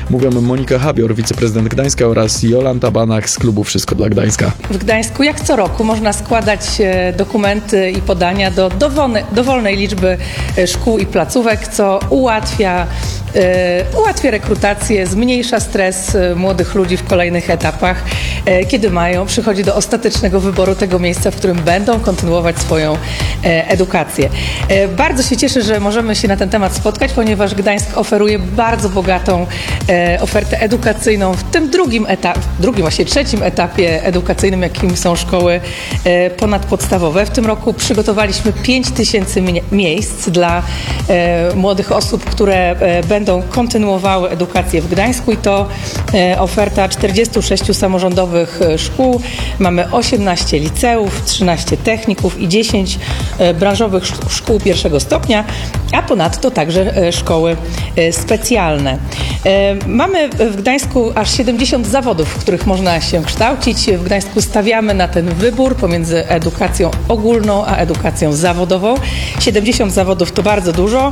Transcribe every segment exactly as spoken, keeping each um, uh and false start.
Mówią Monika Habior, wiceprezydent Gdańska, oraz Jolanta Banach z klubu Wszystko dla Gdańska. W Gdańsku jak co roku można składać dokumenty i podania do dowolnej, dowolnej liczby szkół i placówek, co ułatwia ułatwia rekrutację, zmniejsza stres młodych ludzi w kolejnych etapach, kiedy mają, przychodzi do ostatecznego wyboru tego miejsca, w którym będą kontynuować swoją edukację. Bardzo się cieszę, że możemy się na ten temat spotkać, ponieważ Gdańsk oferuje bardzo bogatą ofertę edukacyjną w tym drugim etapie, drugim, właśnie trzecim etapie edukacyjnym, jakim są szkoły ponadpodstawowe. W tym roku przygotowaliśmy pięć tysięcy miejsc dla młodych osób, które będą będą kontynuowały edukację w Gdańsku i to oferta czterdziestu sześciu samorządowych szkół. Mamy osiemnaście liceów, trzynaście techników i dziesięć branżowych szkół pierwszego stopnia, a ponadto także szkoły specjalne. Mamy w Gdańsku aż siedemdziesiąt zawodów, w których można się kształcić. W Gdańsku stawiamy na ten wybór pomiędzy edukacją ogólną a edukacją zawodową. siedemdziesiąt zawodów to bardzo dużo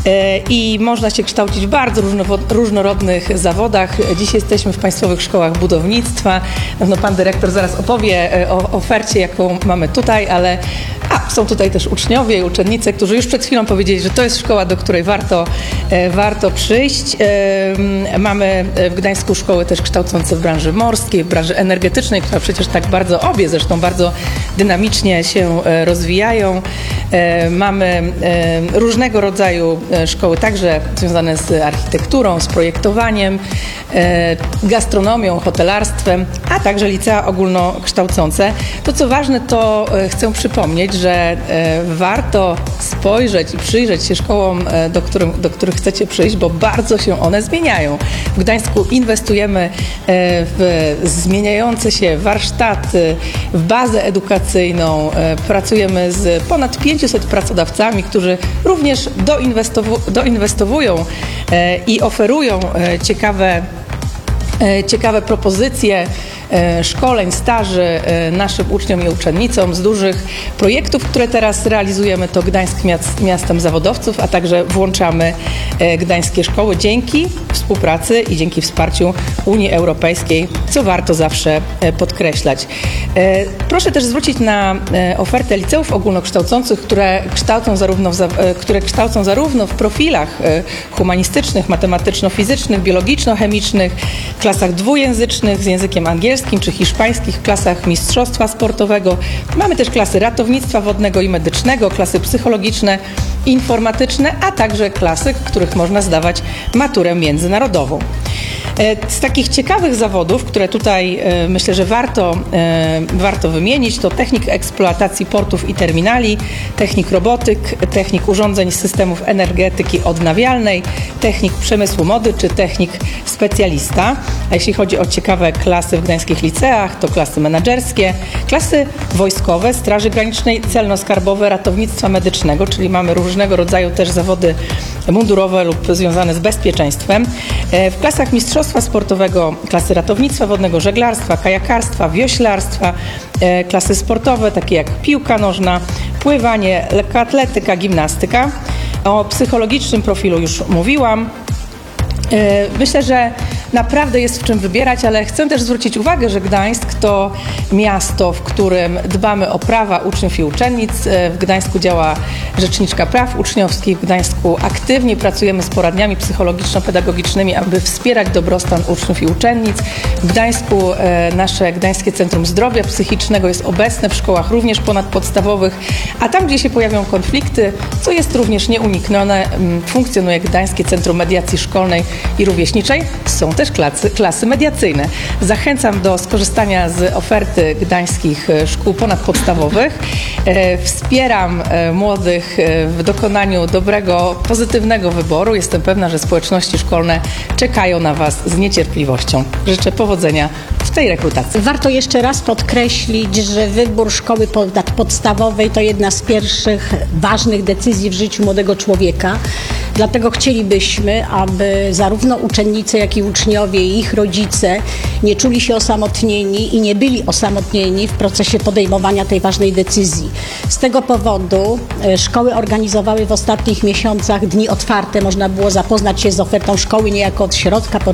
i można się kształcić w bardzo różnorodnych zawodach. Dziś jesteśmy w Państwowych Szkołach Budownictwa. No, pan dyrektor zaraz opowie o ofercie, jaką mamy tutaj, ale a, są tutaj też uczniowie i uczennice, którzy już przed chwilą powiedzieli, że to jest szkoła, do której warto, warto przyjść. Mamy w Gdańsku szkoły też kształcące w branży morskiej, w branży energetycznej, która przecież tak bardzo, obie zresztą bardzo dynamicznie się rozwijają. Mamy różnego rodzaju szkoły, także związane z architekturą, z projektowaniem, gastronomią, hotelarstwem, a także licea ogólnokształcące. To, co ważne, to chcę przypomnieć, że warto spojrzeć i przyjrzeć się szkołom, do, którym, do których chcecie przyjść, bo bardzo się one zmieniają. W Gdańsku inwestujemy w zmieniające się warsztaty, w bazę edukacyjną. Pracujemy z ponad pięciuset pracodawcami, którzy również doinwestowu- doinwestowują i oferują ciekawe, ciekawe propozycje szkoleń, staży naszym uczniom i uczennicom. Z dużych projektów, które teraz realizujemy, to Gdańsk miastem zawodowców, a także włączamy gdańskie szkoły dzięki współpracy i dzięki wsparciu Unii Europejskiej, co warto zawsze podkreślać. Proszę też zwrócić na ofertę liceów ogólnokształcących, które kształcą zarówno w, które kształcą zarówno w profilach humanistycznych, matematyczno-fizycznych, biologiczno-chemicznych, klasach dwujęzycznych z językiem angielskim czy hiszpańskich, klasach mistrzostwa sportowego. Mamy też klasy ratownictwa wodnego i medycznego, klasy psychologiczne, informatyczne, a także klasy, w których można zdawać maturę międzynarodową. Z takich ciekawych zawodów, które tutaj myślę, że warto, warto wymienić, to technik eksploatacji portów i terminali, technik robotyk, technik urządzeń systemów energetyki odnawialnej, technik przemysłu mody czy technik specjalista. A jeśli chodzi o ciekawe klasy w gdańskich liceach, to klasy menedżerskie, klasy wojskowe, Straży Granicznej, celno-skarbowe, ratownictwa medycznego, czyli mamy różnego rodzaju też zawody mundurowe lub związane z bezpieczeństwem. W klasach mistrzostwa sportowego klasy ratownictwa wodnego, żeglarstwa, kajakarstwa, wioślarstwa, klasy sportowe takie jak piłka nożna, pływanie, lekkoatletyka, gimnastyka. O psychologicznym profilu już mówiłam. Myślę, że naprawdę jest w czym wybierać, ale chcę też zwrócić uwagę, że Gdańsk to miasto, w którym dbamy o prawa uczniów i uczennic. W Gdańsku działa Rzeczniczka Praw Uczniowskich. W Gdańsku aktywnie pracujemy z poradniami psychologiczno-pedagogicznymi, aby wspierać dobrostan uczniów i uczennic. W Gdańsku nasze Gdańskie Centrum Zdrowia Psychicznego jest obecne w szkołach również ponadpodstawowych, a tam, gdzie się pojawią konflikty, co jest również nieuniknione, funkcjonuje Gdańskie Centrum Mediacji Szkolnej i Rówieśniczej. Są też klasy, klasy mediacyjne. Zachęcam do skorzystania z oferty gdańskich szkół ponadpodstawowych. Wspieram młodych w dokonaniu dobrego, pozytywnego wyboru. Jestem pewna, że społeczności szkolne czekają na Was z niecierpliwością. Życzę powodzenia w tej rekrutacji. Warto jeszcze raz podkreślić, że wybór szkoły podstawowej to jedna z pierwszych ważnych decyzji w życiu młodego człowieka. Dlatego chcielibyśmy, aby zarówno uczennice, jak i uczniowie i ich rodzice nie czuli się osamotnieni i nie byli osamotnieni w procesie podejmowania tej ważnej decyzji. Z tego powodu szkoły organizowały w ostatnich miesiącach dni otwarte. Można było zapoznać się z ofertą szkoły niejako od środka,